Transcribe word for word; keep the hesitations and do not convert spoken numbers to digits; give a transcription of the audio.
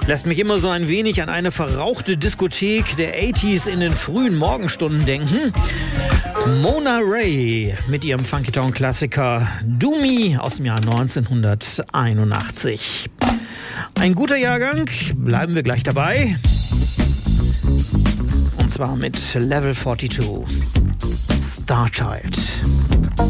Lässt mich immer so ein wenig an eine verrauchte Diskothek der achtziger in den frühen Morgenstunden denken. Mona Ray mit ihrem Funky-Town-Klassiker Do Me aus dem Jahr neunzehnhunderteinundachtzig. Ein guter Jahrgang, bleiben wir gleich dabei. Und zwar mit Level zweiundvierzig, Starchild.